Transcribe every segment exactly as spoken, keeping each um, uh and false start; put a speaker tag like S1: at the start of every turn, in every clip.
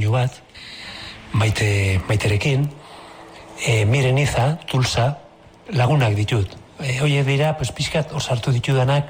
S1: keinu bat, maite, maiterekin, e, miren iza, tulsa, lagunak ditut. E, Oie dira, pues, pixkat osartu ditudanak,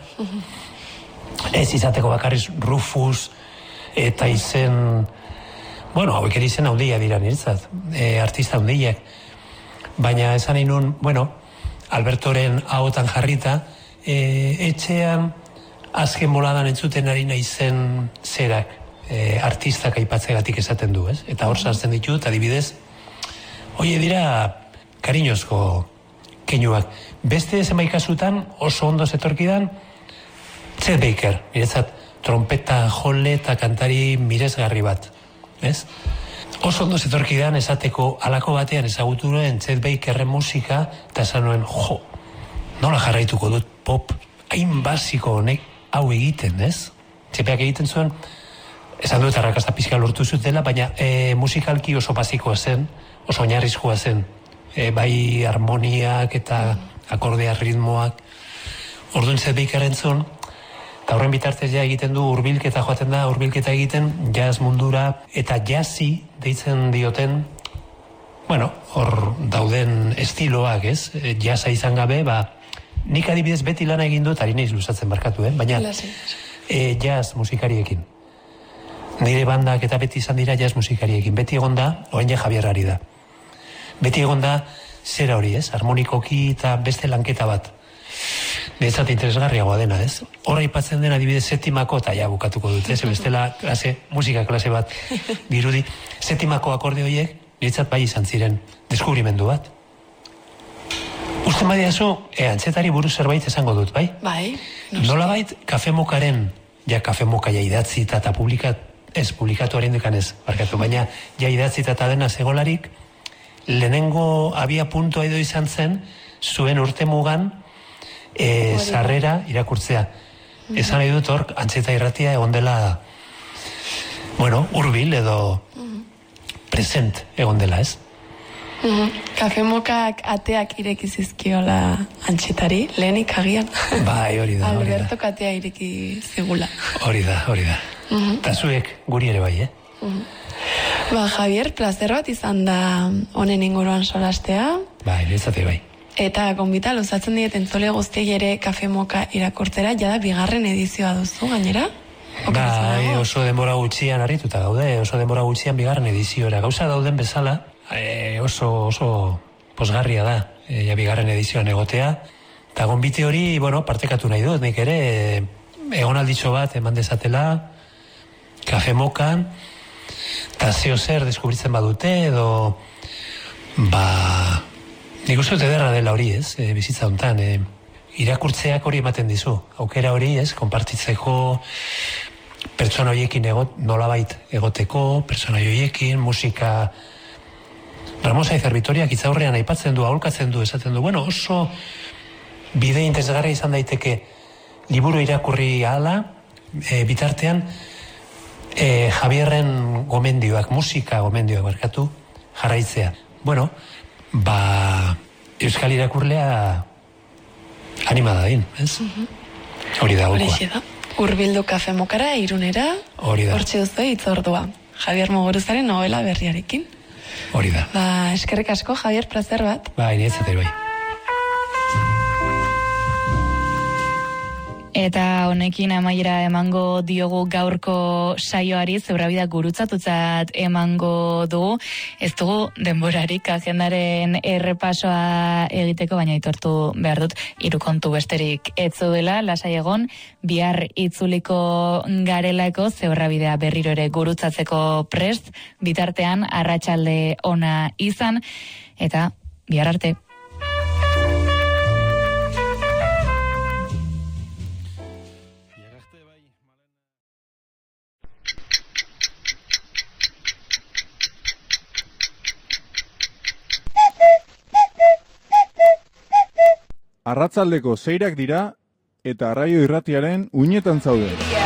S1: ez izateko bakarriz Rufus, eta izen, bueno, hauek ere izen handia dira niretzat, e, artista handiak. Baina esan nahi nun, bueno, Albertoren ahotan jarrita, e, etxean azken boladan entzuten ari naizen zerak e, artistak aipatzegatik esaten du, ez? Eta hor sartzen ditut, adibidez, oie dira kariñozko keinuak. Beste zenbait kasutan oso ondo zetorkidan Chet Baker, niretzat trompeta jole eta kantari miresgarri bat, ez? Oso ondo zetorkidan esateko alako batean ezagutu nuen Chet Bakerren musika eta esan nuen, jo, nola jarraituko dut pop hain basiko honek hau egiten, ez? Txepeak egiten zuen, esan dut arrakasta pixka lortu zutela, baina e, musikalki oso basikoa zen, oso oinarrizkoa zen, e, bai harmoniak eta akordea ritmoak, orduan Chet Bakerren zuen, eta horren bitartez ja egiten du hurbilketa joaten da, hurbilketa egiten jazz mundura, eta jazzi deitzen dioten, bueno, hor dauden estiloak, ez? Jazza izan gabe, ba, nik adibidez beti lana egin dut, ari naiz luzatzen barkatu, eh? Baina e, jazz musikariekin. Nire bandak eta beti izan dira jazz musikariekin. Beti egon da, orain ja Javier ari da. Beti egon da, zera hori, ez? Harmonikoki eta beste lanketa bat. Bezatzen interesgarriagoa dena, ez? Horra ipatzen den adibidez setimako, eta ja bukatuko dut, ez? Bestela klase, musika klase bat dirudi. Setimako akorde horiek, niretzat bai izan ziren, deskubrimendu bat. Uste badiazu, e, antzetari buruz zerbait esango dut, bai?
S2: Bai.
S1: Nola bait, kafemokaren, ja kafemoka ja idatzita eta publikat, ez, publikatu harindukan ez, barkatu, baina ja idatzita eta dena zegolarik, lehenengo abia puntua edo izan zen, zuen urte mugan, e, sarrera irakurtzea. Mm-hmm. Esan nahi dut hor, antzeta irratia egon dela, bueno, hurbil edo mm-hmm. present egon dela, ez?
S2: Mm-hmm. Kafemokak ateak ireki zizkiola antxetari, lehenik agian.
S1: Bai, hori da.
S2: Albertok atea ireki zigula.
S1: Hori da, hori da.
S2: Mm-hmm.
S1: Eta zuek guri ere bai, eh?
S2: Mm-hmm. Ba, Javier, plazer bat izan da honen inguruan solastea.
S1: Bai, niretzate bai.
S2: Eta gonbita, luzatzen diet entzole guztiei ere kafemoka irakortzera, jada bigarren edizioa duzu, gainera?
S1: Bai, oso denbora gutxian harrituta gaude, oso denbora gutxian bigarren edizioera. Gauza dauden bezala, e, oso, oso posgarria da, e, ja bigarren edizioan egotea. Eta gonbite hori, bueno, partekatu nahi dut, nik ere, e, egon alditxo bat eman dezatela, kafemokan, eta zeo zer deskubritzen badute, edo, ba... Nik uste dut ederra dela hori, ez, e, bizitza hontan, e, irakurtzeak hori ematen dizu, aukera hori, ez, konpartitzeko pertsona horiekin egot, nolabait egoteko, pertsona horiekin, musika... Ramos Aizer Vitoriak itzaurrean aipatzen du, aholkatzen du, esaten du, bueno, oso bide interesgarria izan daiteke liburu irakurri ahala, e, bitartean, e, Javierren gomendioak, musika gomendioak barkatu, jarraitzea. Bueno, ba, euskal irakurlea animada din, ez? Hori da gokoa.
S2: Horixe da. Hurbildu kafemokara, Irunera,
S1: hori da.
S2: Hortxe duzu hitzordua. Javier Muguruzaren novela berriarekin.
S1: Hori da.
S2: Ba, eskerrik asko, Javier, plazer bat.
S1: Ba, inietzater bai.
S3: Eta honekin amaiera emango diogu gaurko saioari, Zebrabida gurutzatutzat emango dugu. Ez dugu denborarik agendaren errepasoa egiteko, baina aitortu behar dut hiru kontu besterik ez zuela, lasai egon, bihar itzuliko garelako Zebrabidea berriro ere gurutzatzeko prest, bitartean arratsalde ona izan, eta bihar arte.
S4: Arratsaldeko seirak dira eta Arraio Irratiaren uinetan zaude.